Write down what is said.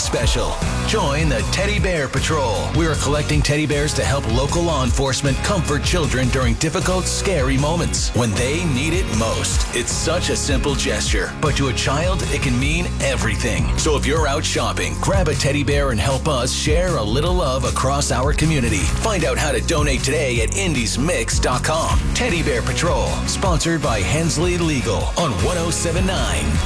special. Join the Teddy Bear Patrol. We are collecting teddy bears to help local law enforcement comfort children during difficult, scary moments when they need it most. It's such a simple gesture, but to a child, it can mean everything. So if you're out shopping, grab a teddy bear and help us share a little love across our community. Find out how to donate today at indiesmix.com. Teddy Bear Patrol, sponsored by Hensley Legal on 107.9